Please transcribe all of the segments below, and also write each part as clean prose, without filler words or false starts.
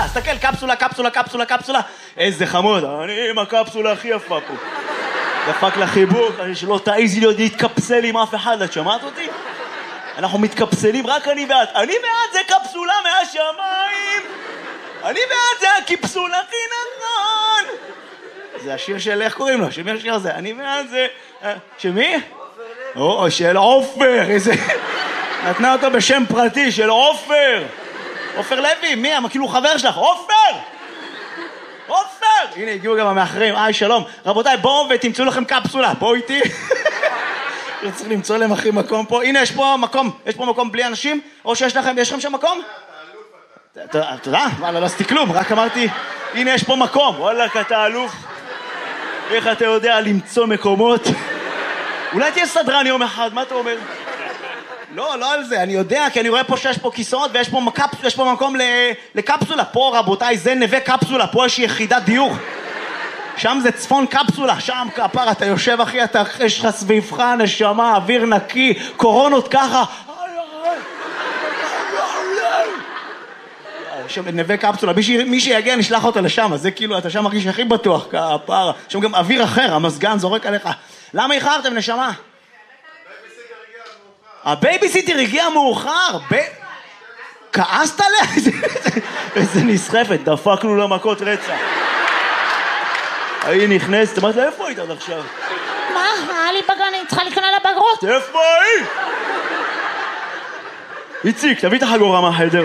תסתכל, קפסולה, קפסולה, קפסולה, קפסולה. איזה חמוד, אני עם הקפסולה הכי יפה פה. דפק לחיבוק, שלא תעיזי להיות להתקפסל עם אף אחד, את שמעת אותי? אנחנו מתקפסלים, רק אני בעד. אני בעד, זה קפסולה מהשמיים. אני בעד, זה הקפסול הכי נכון. זה השיר של, איך קוראים לו? שמי השיר הזה? אני בעד זה... שמי? או, של עופר, איזה... נתנה אותו בשם פרטי, של עופר. עופר לוי, מי? כאילו חבר שלך, עופר! עופר! הנה, הגיעו גם המאחרים, שלום. רבותיי, בואו ותמצאו לכם קפסולה, בואו איתי. צריך למצוא להם הכי מקום פה. הנה, יש פה מקום בלי אנשים? או שיש לכם שם מקום? תודה, וואלה, לא עשיתי כלום, רק אמרתי, הנה, יש פה מקום. וואלה, אתה אלוף. איך אתה יודע למצוא מקומות? אולי תהיה סדרן יום אחד, מה אתה אומר? לא על זה, אני יודע, כי אני רואה פה שיש פה כיסאות ויש פה מקום לקפסולה. פה, רבותיי, זה נווה קפסולה, פה יש יחידת דיור. שם זה צפון קפסולה, שם כפר, אתה יושב אחי, יש לך סביבך, נשמה, אוויר נקי, קורונות ככה. שם נווה קפסולה, מי שיגיע נשלח אותו לשם, אז זה כאילו, אתה שם מרגיש הכי בטוח, כפר. שם גם אוויר אחר, המסגן זורק עליך. למה איחרתם, נשמה? הבייביסיטר הגיע מאוחר. כעסת עליה? איזה נסחפת, דפקנו לה מכות רצח. היא נכנסת, אמרת לה, איפה היית עד עכשיו? מה? היה לי בגן, אני צריכה להיכנע לבגרות. איפה היא? איציק, תביא את החגורה מהחדר.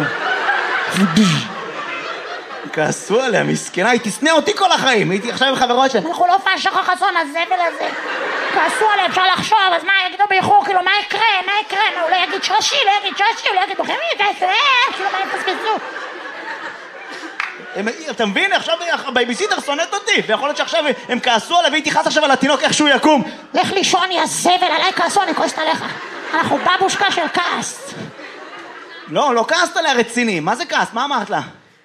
כעסו עליה, מסכנה, היא תסנה אותי כל החיים. הייתי עכשיו עם חברות שלהם. אנחנו לא פעם שחר חסון, הזבל הזה. כעסו עליה, אפשר לחשוב, אז מה יגידו באיחור? כאילו, מה יקרה? מה הוא לא יגיד שרשי, הוא לא יגיד בוחמי, כאילו, מה יפספסו? אתה מבין? עכשיו הבייביסיטר שונאת אותי, ויכול להיות שעכשיו הם כעסו עליו, והיא תיחס עכשיו על התינוק איך שהוא יקום. לך לישון, יא זבל, עליי כעסו, אני כועסת עליך. אנחנו בבושקה של כעס. לא כעסת עליה רציני. מה זה כעס? מה אמרת לה?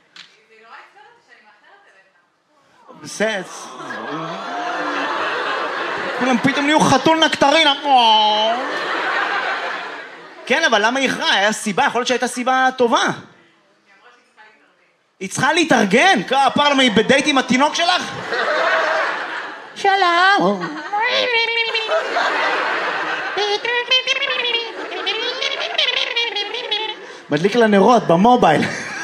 בסדר. כולם פתאום נהיו חתול נקטרינה. כן, אבל למה היא איחרה? היה סיבה, יכול להיות שהייתה סיבה טובה. היא צריכה להתארגן? כפר למה היא בדייט עם התינוק שלך? שלום. מדליק לה נרות במובייל.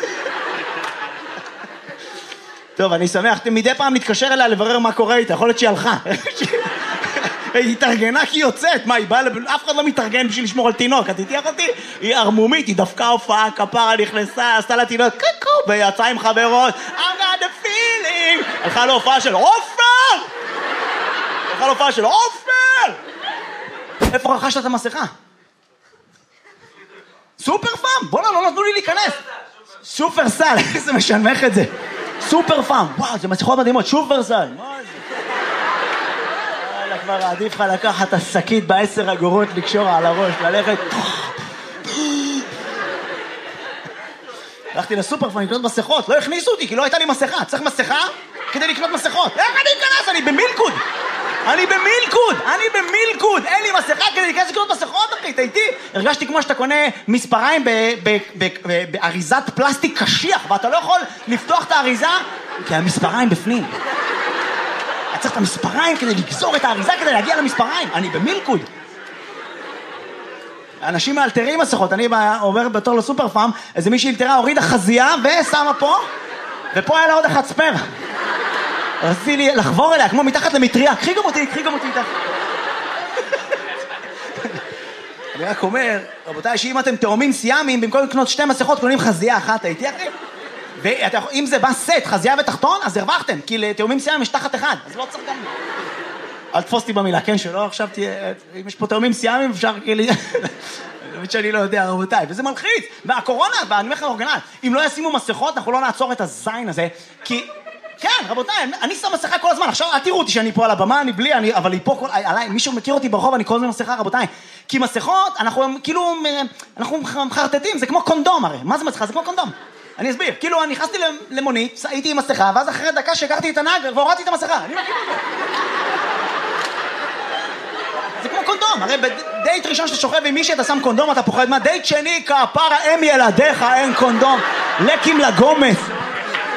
טוב, אני שמח, מדי פעם נתקשר אליה לברר מה קורה איתה, יכול להיות שהיא הלכה. היא התארגנה כי היא יוצאת, מה, היא באה, אף אחד לא מתארגן בשביל לשמור על תינוק, את תתייח אותי? היא ארמומית, היא דווקא הופעה, כפרה נכנסה, עשתה לה תינוק, קוקו, ויצאה עם חברות, I got the feeling, הלכה להופעה של עופר! איפה רכשת את המסכה? סופר פאם, בוא'נה, לא נתנו לי להיכנס. סופר סל, איזה משנמך את זה. סופר פאם, וואו, זה מסכות מדהימות, סופר סל. כבר עדיף לך לקחת את השקית ב10 אגורות, לקשור על הראש, ללכת. הלכתי לסופר פארם לקנות מסכות, לא הכניסו אותי כי לא הייתה לי מסכה. צריך מסכה כדי לקנות מסכות. איך אני אכנס? אני במילקוד, אין לי מסכה כדי להיכנס לקנות מסכות, אחי, תהייתי. הרגשתי כמו שאתה קונה מספריים באריזת פלסטיק קשיח, ואתה לא יכול לפתוח את האריזה כי המספריים בפנים. אתה צריך את המספריים כדי לגזור את האריזה כדי להגיע למספריים. אני במילקוד. אנשים מאלתרים מסכות. אני עובר בתור לסופר פארם, איזה מישהי אלתרה, הורידה חזייה ושמה פה, ופה היה לה עוד אחד ספר. רציתי לי לחבור אליה, כמו מתחת למטריה. קחי גם אותי איתך. אני רק אומר, רבותיי, שאם אתם תאומים סיאמים, במקום לקנות 2 מסכות, קונים חזייה אחת, הייתי אחי? ואם זה בא סט, חזייה ותחתון, אז הרווחתם, כי לתאומים סיאמים יש תחת אחד, אז לא צריך גם... אל תפוס אותי במילה, כן, שלא, עכשיו תהיה... אם יש פה תאומים סיאמים, אפשר כאילו... באמת שאני לא יודע, רבותיי, וזה מלחיץ. והקורונה, ואני אומר לך אורגנל, אם לא ישימו מסכות, אנחנו לא נעצור את הזין הזה, כי... כן, רבותיי, אני שם מסכה כל הזמן, עכשיו, אל תראו אותי שאני פה על הבמה, אני בלי, אבל היא פה, עליי, מישהו מכיר אותי ברחוב, אני כל הזמן מסכה, רבותיי. כי מסכות, אנחנו כאילו, אנחנו מחרטטים, זה כמו קונדום הרי. מה זה מסכה? זה כמו קונדום. אני אסביר, כאילו, אני נכנסתי למונית, הייתי עם מסכה, ואז אחרי דקה שהכרתי את הנהג, והורדתי את המסכה. אני מכיר את זה. זה כמו קונדום, הרי בדייט ראשון שאתה שוכב עם מישהי, אתה שם קונדום, אתה פוחד מה? דייט שני, כפרה, אם ילדיך, אין קונדום. לקים לגומס.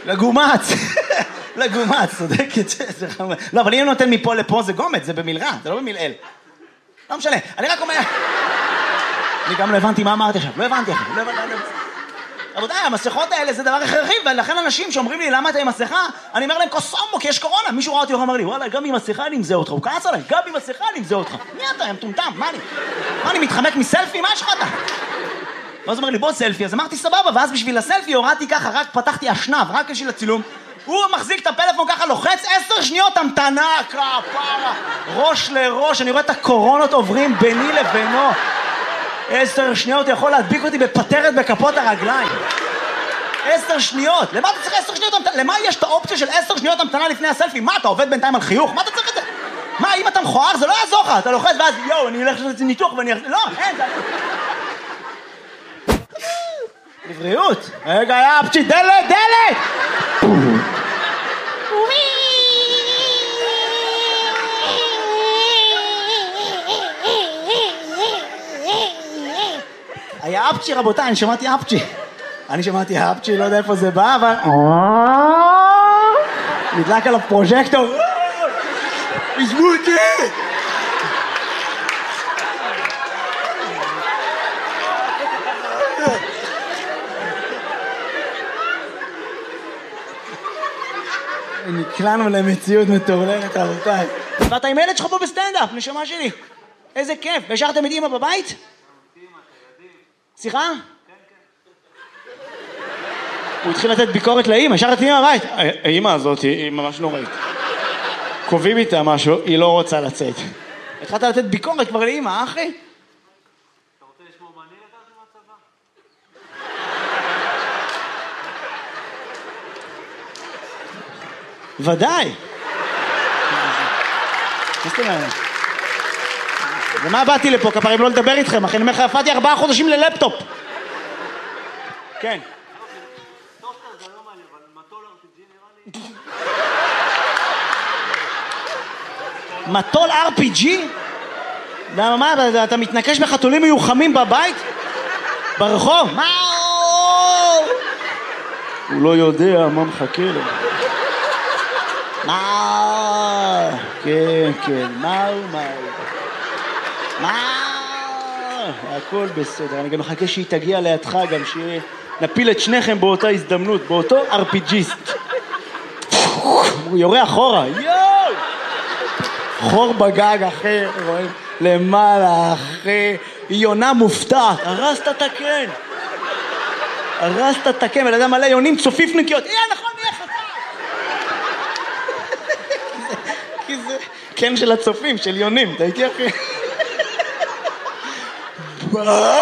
לגומץ. לגומץ, צודקת. לא, אבל אם נותן מפה לפה זה גומץ, זה במלרע, זה לא במלעיל. לא משנה, אני רק אומר... אני גם לא הבנתי מה אמרתי עכשיו, לא הבנתי. רבותיי, המסכות האלה זה דבר הכרחי, ולכן אנשים שאומרים לי למה אתה עם מסכה, אני אומר להם קוסומו, כי יש קורונה. מישהו ראה אותי ואומר לי, וואלה, גם עם מסכה אני מזהה אותך. הוא כעס עליי, גם עם מסכה אני מזהה אותך. מי אתה, יא מטומטם? מה אני מתחמק מסלפי? מה יש לך אתה? ואז אומר לי, בוא סלפי. אז אמרתי סבבה, ואז בשביל הסלפי הורדתי ככה, רק פתחתי אשנב, רק בשביל הצילום. הוא מחזיק את הפלאפון ככה, לוחץ 10 שניות המתנה, כפרה, ראש לראש. אני רואה את הקורונות עוברים ביני לבינו. 10 שניות יכול להדביק אותי בפטרת בכפות הרגליים. 10 שניות. למה אתה צריך 10 שניות המתנה? למה יש את האופציה של 10 שניות המתנה לפני הסלפי? מה, אתה עובד בינתיים על חיוך? מה אתה צריך את זה? מה, אם אתה מכוער זה לא יעזור לך. אתה לוחץ ואז, יואו, אני אלך לעשות ניתוח ואני... לא, אין, זה... לבריאות. רגע, יא פצ'י, דלת! היה אפצ'י, רבותיי, אני שמעתי אפצ'י, לא יודע איפה זה בא, אבל... נדלק עליו פרוז'קטור. עזבו אותי! נקלענו למציאות מטורללת, רבותיי. ואתה עם הילד שלך פה בסטנדאפ, נשמה שלי. איזה כיף. והשארתם את אמא בבית? סליחה? הוא התחיל לתת ביקורת לאמא, השארת אמא בבית. האמא הזאת היא ממש נוראית. קובעים איתה משהו, היא לא רוצה לצאת. התחלת לתת ביקורת כבר לאמא, אחי? אתה רוצה לשמור מה אני לקחתי מהצבא? ודאי. מה זאת אומרת? ומה באתי לפה, כפרים לא לדבר איתכם, אחי, אני אומר לך, יפעתי 4 חודשים ללפטופ. כן. טוסטר זה לא מעניין, אבל מטול RPG נראה לי... מטול RPG? למה, מה, אתה מתנקש בחתולים מיוחמים בבית? ברחוב? מה? הוא לא יודע מה מחכה לו. מה? כן, מה? הכל בסדר, אני גם מחכה שהיא תגיע לידך גם, שנפיל את שניכם באותה הזדמנות, באותו RPGיסט. הוא יורה אחורה, יואו! חור בגג אחי, רואים? למעלה אחי, היא יונה מופתעת, הרסת את הקן, ולאדם מלא יונים צופיפניקיות, נכון, נהיה חסר! כי זה קן של הצופים, של יונים, אתה איתי אחי? מה?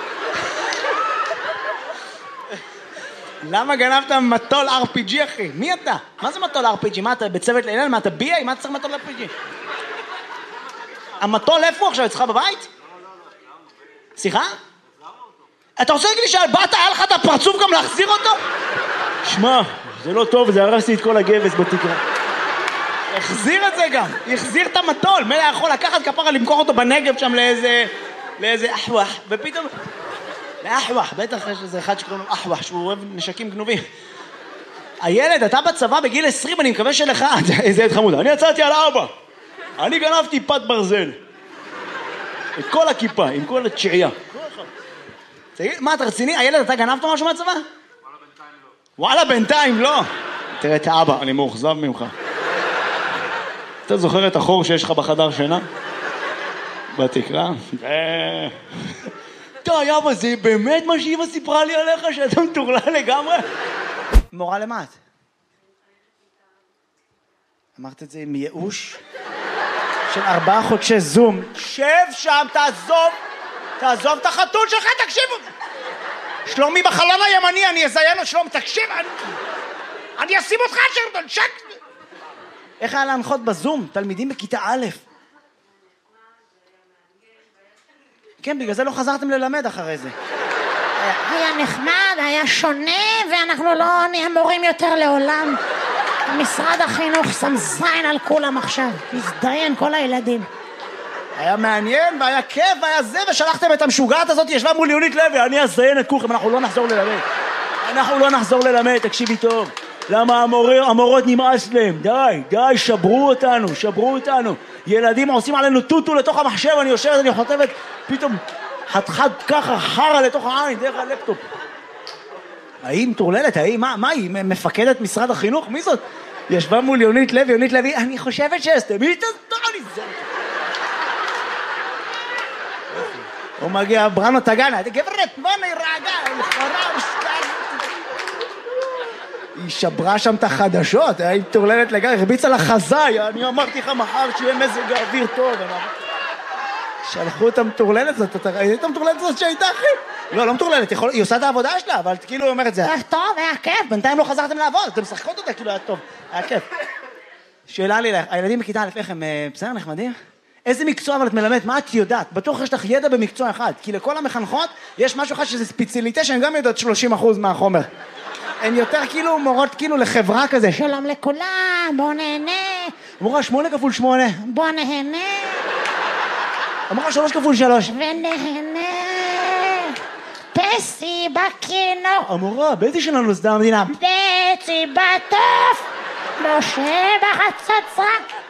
למה גנבת מטול RPG אחי? מי אתה? מה זה מטול RPG? מה אתה בצוות לילה? מה אתה BA? מה אתה צריך מטול RPG? המטול איפה עכשיו? אצלך בבית? סליחה? אתה רוצה להגיד לי שבאת היה לך את הפרצוף גם להחזיר אותו? שמע, זה לא טוב, זה הרסתי את כל הגבס בתקרה. החזיר את זה גם, החזיר את המטול. מלא יכול לקחת כפרה למכור אותו בנגב שם לאיזה אחווח, ופתאום... לאחווח, בטח יש איזה אחד שקוראים לו אחווח, שהוא אוהב נשקים גנובים. הילד, אתה בצבא בגיל 20, אני מקווה שלך... איזה ילד חמוד, אני יצאתי על 4. אני גנבתי פת ברזל. את כל הכיפה, עם כל התשיעייה. מה, אתה רציני? הילד, אתה גנבת משהו מהצבא? וואלה, בינתיים לא. תראה את האבא, אני מאוכזב ממך. אתה זוכר את החור שיש לך בחדר שינה? בתקרה? די, אבא, זה באמת מה שאמא סיפרה לי עליך, שאתה מטורלל לגמרי? מורה למה את? אמרת את זה עם ייאוש? של 4 חודשי זום. שב שם, תעזוב את החתול שלך, תקשיבו! שלומי בחלון הימני, אני אזיין לו שלום, תקשיב, אני אשים אותך שרדון, שק! איך היה להנחות בזום? תלמידים בכיתה א'. כן, בגלל זה לא חזרתם ללמד אחרי זה. היה נחמד, היה שונה, ואנחנו לא נהיה מורים יותר לעולם. משרד החינוך שם זין על כולם עכשיו, הזדיין כל הילדים. היה מעניין והיה כיף והיה זה, ושלחתם את המשוגעת הזאת, ישבה מול יונית לוי, אני אזיין את כולכם, אנחנו לא נחזור ללמד, תקשיבי טוב. למה המורות נמאס להם? די, שברו אותנו. ילדים עושים עלינו טוטו לתוך המחשב, אני יושבת, אני חוטבת, פתאום חתיכת ככה חרה לתוך העין, דרך הלפטופ. ההיא מטורללת, מה היא? מפקדת משרד החינוך? מי זאת? ישבה מול יונית לוי, אני חושבת שהסתמי את הזמן, הוא מגיע, בראנו תגנה, גברת, בוא נרגע, היא שברה שם את החדשות, היא מטורללת לגמרי, הרביצה לחזאי, אני אמרתי לך מחר שיהיה מזג האוויר טוב, שלחו את המטורללת הזאת, אתה ראית את המטורללת הזאת שהייתה אחי? לא מטורללת, היא עושה את העבודה שלה, אבל כאילו היא אומרת, זה היה טוב, היה כיף, בינתיים לא חזרתם לעבוד, אתם משחקות אותה, כאילו היה טוב, היה כיף. שאלה לי, הילדים בכיתה א' איך הם בסדר, נחמדים? איזה מקצוע אבל את מלמדת, מה את יודעת? בטוח יש לך ידע במקצוע אחד, כי לכל המחנכות יש משהו אחד שזה ספציאליטה שהן גם יודעות 30% מהחומר. הן יותר כאילו מורות כאילו לחברה כזה. שלום לכולם, בוא נהנה. אמורה 8 כפול 8. בוא נהנה. אמורה 3 כפול 3. ונהנה. פסי בקינו. אמורה, באיזה שנה נוסדה המדינה? פסי בטוף. משה בחצוצרה.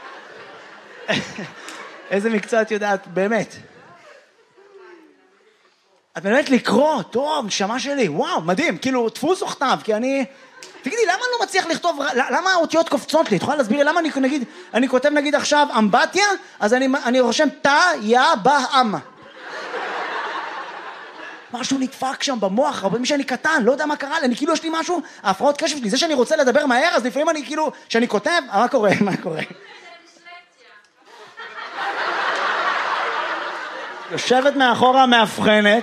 איזה מקצוע את יודעת, באמת? את באמת לקרוא, טוב, נשמה שלי, וואו, מדהים, כאילו, דפוס וכתב, כי אני... תגידי, למה אני לא מצליח לכתוב, למה האותיות קופצות לי? את יכולה להסביר לי, למה אני כותב נגיד עכשיו אמבטיה, אז אני רושם תא, יא, באם. משהו נדפק שם במוח, אבל מי שאני קטן, לא יודע מה קרה לי, אני כאילו יש לי משהו, ההפרעות קשב שלי, זה שאני רוצה לדבר מהר, אז לפעמים אני כאילו, שאני כותב, מה קורה? יושבת מאחורה מאבחנת.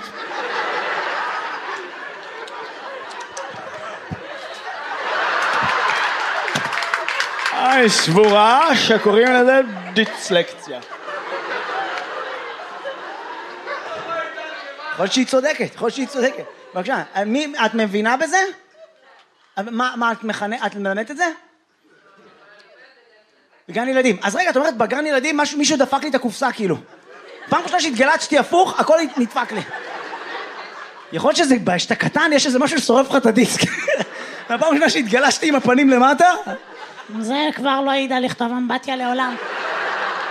שבורה שקוראים לזה דיסלקציה. יכול שהיא צודקת. בבקשה, את מבינה בזה? מה את מלמדת את זה? בגן ילדים. אז רגע, את אומרת, בגן ילדים מישהו דפק לי את הקופסה כאילו. פעם ראשונה שהתגלצתי הפוך, הכל נדפק לי. יכול להיות שזה, שאתה קטן, יש איזה משהו ששורף לך את הדיסק. הפעם ראשונה שהתגלצתי עם הפנים למטה. זה כבר לא ידע לכתוב אמבטיה לעולם.